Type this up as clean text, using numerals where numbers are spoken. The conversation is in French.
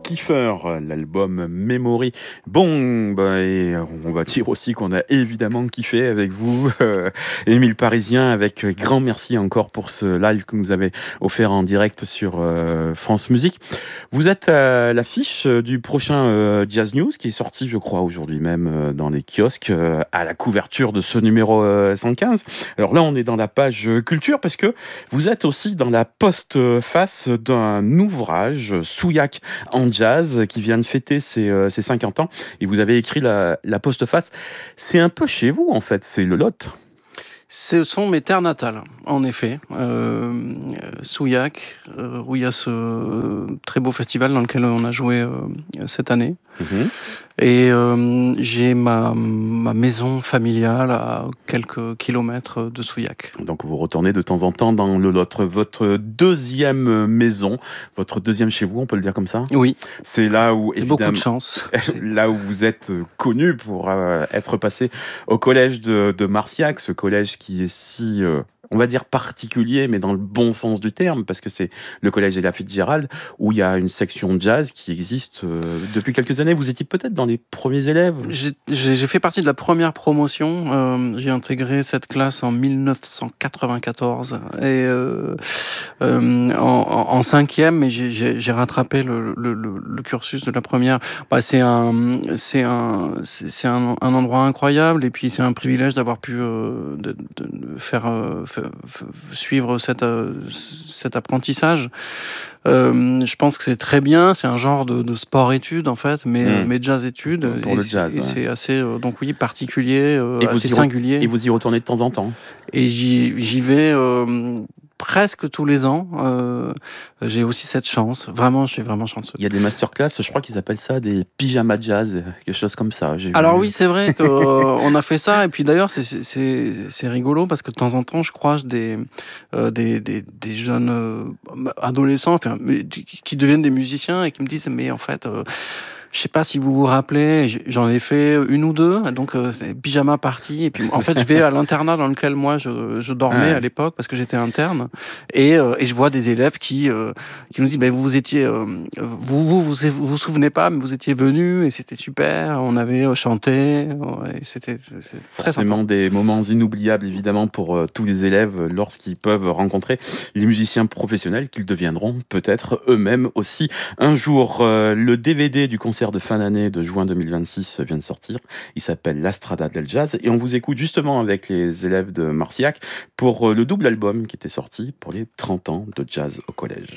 Kiefer, l'album Memory. Bon, et on va dire aussi qu'on a évidemment kiffé avec vous, Émile Parisien, avec grand merci encore pour ce live que vous avez offert en direct sur France Musique. Vous êtes à l'affiche du prochain Jazz News qui est sorti, je crois, aujourd'hui même dans les kiosques, à la couverture de ce numéro 115. Alors là, on est dans la page culture parce que vous êtes aussi dans la postface d'un ouvrage, Souillac en jazz, qui vient de fêter ses 50 ans. Et vous avez écrit la postface. C'est un peu chez vous, en fait, c'est le Lot. Ce sont mes terres natales, en effet. Souillac, où il y a ce très beau festival dans lequel on a joué cette année. Mhm. Et j'ai ma maison familiale à quelques kilomètres de Souillac. Donc vous retournez de temps en temps dans le Lot, votre deuxième maison, votre deuxième chez vous, on peut le dire comme ça ? Oui. C'est là où, J'ai évidemment, beaucoup de chance. là où vous êtes connu pour être passé au collège de Marciac, ce collège qui est si, on va dire particulier, mais dans le bon sens du terme, parce que c'est le collège Ella Fitzgerald, où il y a une section jazz qui existe depuis quelques années. Vous étiez peut-être dans les premiers élèves ? J'ai fait partie de la première promotion. J'ai intégré cette classe en 1994 et en cinquième, mais j'ai rattrapé le cursus de la première. Bah, c'est un endroit incroyable et puis c'est un privilège d'avoir pu de faire suivre cet apprentissage. Je pense que c'est très bien, c'est un genre de sport-études en fait, mais jazz-études. Pour le jazz, et ouais. c'est assez, donc oui, particulier, Et assez singulier. Et vous y retournez de temps en temps ? Et j'y vais presque tous les ans. J'ai aussi cette chance. Vraiment, je suis vraiment chanceux. Il y a des masterclass, je crois qu'ils appellent ça des pyjamas jazz, quelque chose comme ça. Alors oui, c'est vrai qu'on a fait ça. Et puis d'ailleurs, c'est rigolo parce que de temps en temps, je croise des jeunes adolescents qui deviennent des musiciens et qui me disent « Mais en fait... je sais pas si vous vous rappelez, j'en ai fait une ou deux, donc c'est pyjama party. Et puis en fait, je vais à l'internat dans lequel moi je dormais à l'époque parce que j'étais interne, et je vois des élèves qui nous disent vous étiez, vous souvenez pas, mais vous étiez venus et c'était super. On avait chanté, et c'est très forcément sympa. des moments inoubliables évidemment pour tous les élèves lorsqu'ils peuvent rencontrer les musiciens professionnels qu'ils deviendront peut-être eux-mêmes aussi un jour. Le DVD du concert de fin d'année de juin 2026 vient de sortir. Il s'appelle La Strada del Jazz et on vous écoute justement avec les élèves de Marciac pour le double album qui était sorti pour les 30 ans de jazz au collège.